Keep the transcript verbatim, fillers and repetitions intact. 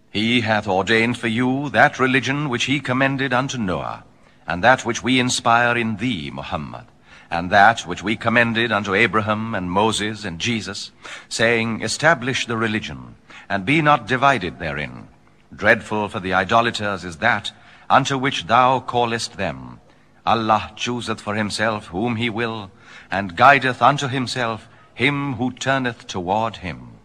He hath ordained for you that religion which he commended unto Noah, and that which we inspire in thee, Muhammad, and that which we commended unto Abraham and Moses and Jesus, saying, Establish the religion, and be not divided therein. Dreadful for the idolaters is that unto which thou callest them. Allah chooseth for himself whom he will, and guideth unto himself him who turneth toward him.